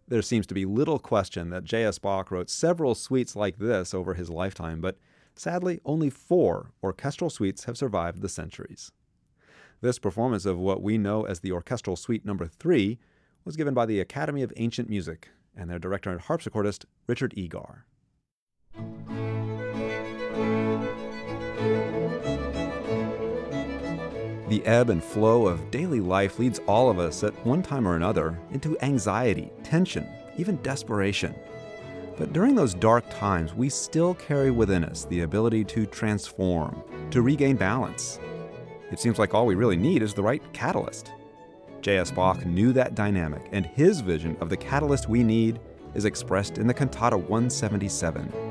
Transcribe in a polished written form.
There seems to be little question that J.S. Bach wrote several suites like this over his lifetime, but sadly, only 4 orchestral suites have survived the centuries. This performance of what we know as the Orchestral Suite No. 3 was given by the Academy of Ancient Music and their director and harpsichordist, Richard Egar. The ebb and flow of daily life leads all of us at one time or another into anxiety, tension, even desperation. But during those dark times, we still carry within us the ability to transform, to regain balance. It seems like all we really need is the right catalyst. J.S. Bach knew that dynamic, and his vision of the catalyst we need is expressed in the Cantata 177,